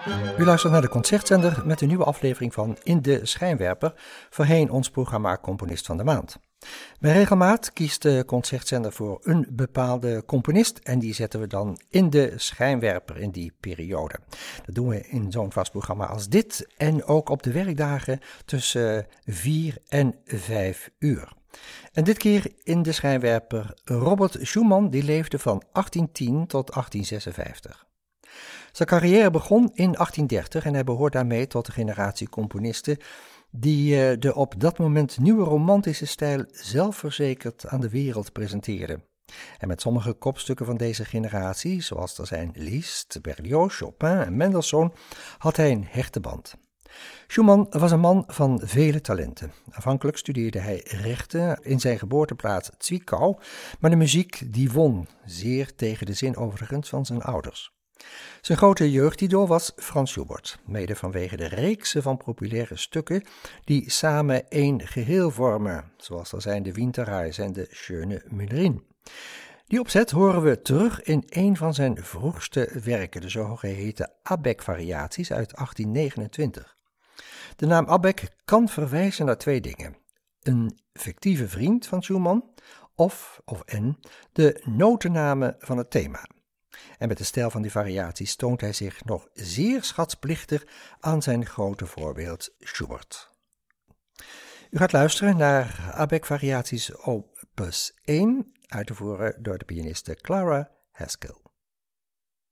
U luistert naar de Concertzender met een nieuwe aflevering van In de Schijnwerper, voorheen ons programma Componist van de Maand. Bij regelmaat kiest de Concertzender voor een bepaalde componist en die zetten we dan in de schijnwerper in die periode. Dat doen we in zo'n vast programma als dit en ook op de werkdagen tussen 4 en 5 uur. En dit keer in de schijnwerper Robert Schumann, die leefde van 1810 tot 1856. Zijn carrière begon in 1830 en hij behoort daarmee tot de generatie componisten die de op dat moment nieuwe romantische stijl zelfverzekerd aan de wereld presenteerden. En met sommige kopstukken van deze generatie, zoals er zijn Liszt, Berlioz, Chopin en Mendelssohn, had hij een hechte band. Schumann was een man van vele talenten. Aanvankelijk studeerde hij rechten in zijn geboorteplaats Zwickau, maar de muziek die won, zeer tegen de zin overigens van zijn ouders. Zijn grote jeugdidool was Franz Schubert, mede vanwege de reeksen van populaire stukken die samen één geheel vormen, zoals er zijn de Winterreise en de Schöne Müllerin. Die opzet horen we terug in een van zijn vroegste werken, de zogeheten Abegg-variaties uit 1829. De naam Abegg kan verwijzen naar twee dingen: een fictieve vriend van Schumann en de notennamen van het thema. En met de stijl van die variaties toont hij zich nog zeer schatsplichtig aan zijn grote voorbeeld Schubert. U gaat luisteren naar Abegg-variaties opus 1, uit te voeren door de pianiste Clara Haskell.